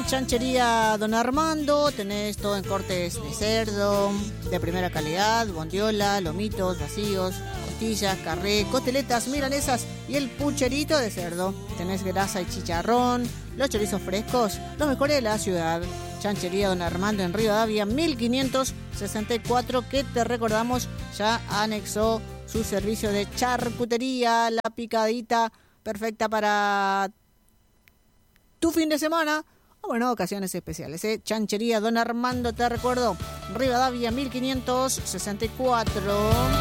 Chanchería Don Armando, tenés todo en cortes de cerdo, de primera calidad, bondiola, lomitos, vacíos, costillas, carré, costeletas, milanesas y el pucherito de cerdo. Tenés grasa y chicharrón, los chorizos frescos, los mejores de la ciudad. Chanchería Don Armando en Rivadavia 1564, que te recordamos ya anexó su servicio de charcutería, la picadita perfecta para tu fin de semana o bueno, ocasiones especiales. Chanchería Don Armando, te recuerdo, Rivadavia 1564.